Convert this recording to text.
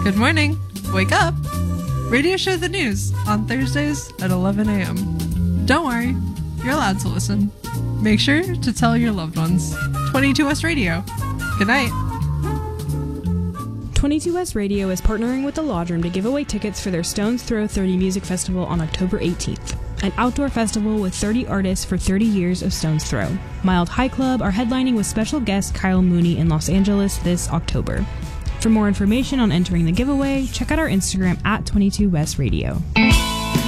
Good morning. Wake up. Radio Show the News on Thursdays at 11 a.m. Don't worry, you're allowed to listen. Make sure to tell your loved ones. 22S Radio. Good night. 22S Radio is partnering with the Lodge Room to give away tickets for their Stones Throw 30 Music Festival on October 18th. An outdoor festival with 30 artists for 30 years of Stones Throw. Mild High Club are headlining with special guest Kyle Mooney in Los Angeles this October. For more information on entering the giveaway, check out our Instagram at 22West Radio.